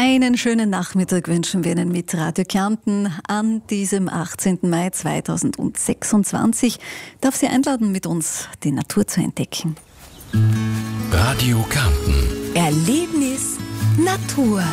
Einen schönen Nachmittag wünschen wir Ihnen mit Radio Kärnten an diesem 18. Mai 2026. Ich darf Sie einladen, mit uns die Natur zu entdecken. Radio Kärnten. Erlebnis Natur.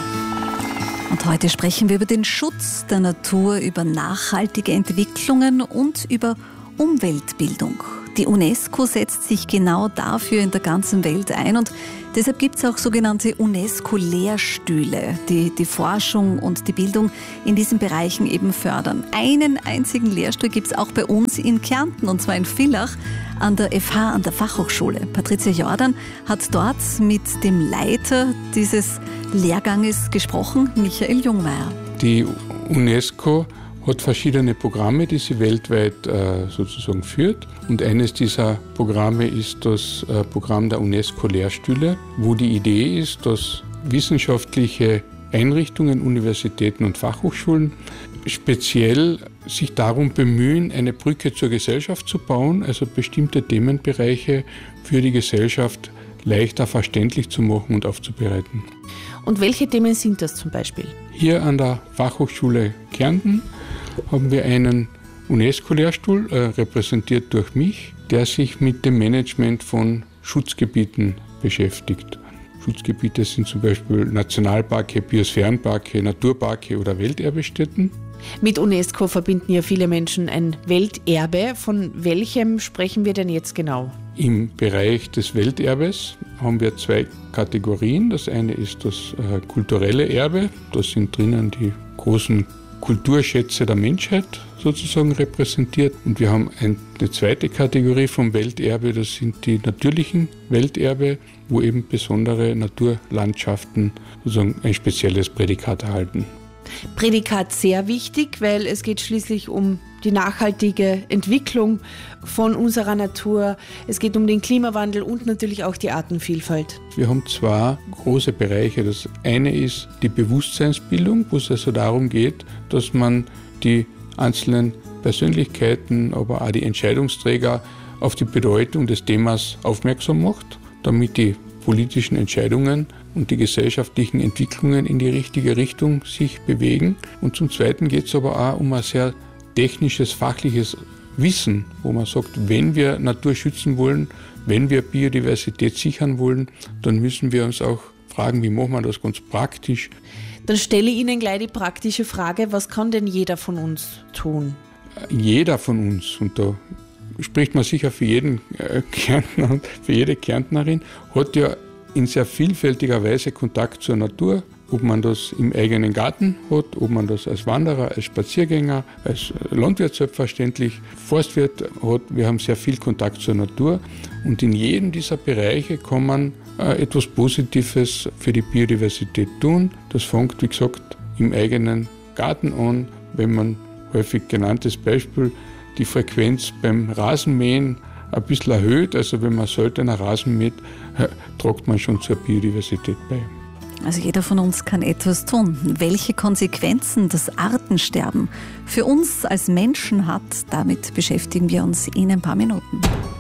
Und heute sprechen wir über den Schutz der Natur, über nachhaltige Entwicklungen und über Umweltbildung. Die UNESCO setzt sich genau dafür in der ganzen Welt ein und deshalb gibt es auch sogenannte UNESCO-Lehrstühle, die die Forschung und die Bildung in diesen Bereichen eben fördern. Einen einzigen Lehrstuhl gibt es auch bei uns in Kärnten, und zwar in Villach an der FH, an der Fachhochschule. Patricia Jordan hat dort mit dem Leiter dieses Lehrganges gesprochen, Michael Jungmeier. Die UNESCO hat verschiedene Programme, die sie weltweit sozusagen führt. Und eines dieser Programme ist das Programm der UNESCO-Lehrstühle, wo die Idee ist, dass wissenschaftliche Einrichtungen, Universitäten und Fachhochschulen speziell sich darum bemühen, eine Brücke zur Gesellschaft zu bauen, also bestimmte Themenbereiche für die Gesellschaft leichter verständlich zu machen und aufzubereiten. Und welche Themen sind das zum Beispiel? Hier an der Fachhochschule Kärnten haben wir einen UNESCO-Lehrstuhl, repräsentiert durch mich, der sich mit dem Management von Schutzgebieten beschäftigt. Schutzgebiete sind zum Beispiel Nationalparke, Biosphärenparke, Naturparke oder Welterbestätten. Mit UNESCO verbinden ja viele Menschen ein Welterbe. Von welchem sprechen wir denn jetzt genau? Im Bereich des Welterbes haben wir zwei Kategorien. Das eine ist das kulturelle Erbe. Da sind drinnen die großen Kulturschätze der Menschheit sozusagen repräsentiert. Und wir haben eine zweite Kategorie vom Welterbe, das sind die natürlichen Welterbe, wo eben besondere Naturlandschaften sozusagen ein spezielles Prädikat erhalten. Prädikat sehr wichtig, weil es geht schließlich um die nachhaltige Entwicklung von unserer Natur. Es geht um den Klimawandel und natürlich auch die Artenvielfalt. Wir haben zwei große Bereiche. Das eine ist die Bewusstseinsbildung, wo es also darum geht, dass man die einzelnen Persönlichkeiten, aber auch die Entscheidungsträger auf die Bedeutung des Themas aufmerksam macht, damit die politischen Entscheidungen und die gesellschaftlichen Entwicklungen in die richtige Richtung sich bewegen. Und zum Zweiten geht es aber auch um ein sehr technisches, fachliches Wissen, wo man sagt, wenn wir Natur schützen wollen, wenn wir Biodiversität sichern wollen, dann müssen wir uns auch fragen, wie machen wir das ganz praktisch. Dann stelle ich Ihnen gleich die praktische Frage, was kann denn jeder von uns tun? Jeder von uns, und da spricht man sicher für jeden Kärntner und für jede Kärntnerin, hat ja in sehr vielfältiger Weise Kontakt zur Natur. Ob man das im eigenen Garten hat, ob man das als Wanderer, als Spaziergänger, als Landwirt selbstverständlich, Forstwirt hat. Wir haben sehr viel Kontakt zur Natur und in jedem dieser Bereiche kann man etwas Positives für die Biodiversität tun. Das fängt, wie gesagt, im eigenen Garten an, wenn man häufig genanntes Beispiel die Frequenz beim Rasenmähen ein bisschen erhöht. Also wenn man seltener Rasen mäht, trägt man schon zur Biodiversität bei. Also jeder von uns kann etwas tun. Welche Konsequenzen das Artensterben für uns als Menschen hat, damit beschäftigen wir uns in ein paar Minuten.